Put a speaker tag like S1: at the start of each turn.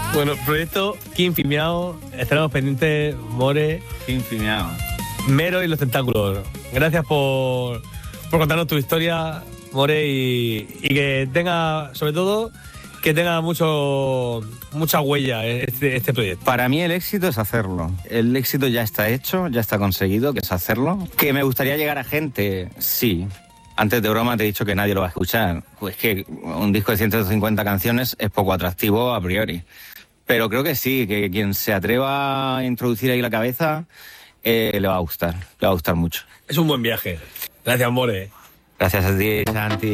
S1: Bueno, proyecto King Fimiao. Estaremos pendientes, More.
S2: King Fimiao.
S1: Mero y los tentáculos. Gracias por contarnos tu historia, More, y que tenga, sobre todo, que tenga mucha huella este proyecto.
S2: Para mí el éxito es hacerlo. El éxito ya está hecho, ya está conseguido, que es hacerlo. ¿Que me gustaría llegar a gente? Sí. Antes de broma te he dicho que nadie lo va a escuchar. Pues que un disco de 150 canciones es poco atractivo a priori. Pero creo que sí, que quien se atreva a introducir ahí la cabeza le va a gustar mucho.
S1: Es un buen viaje. Gracias, More.
S2: Gracias a ti, Santi.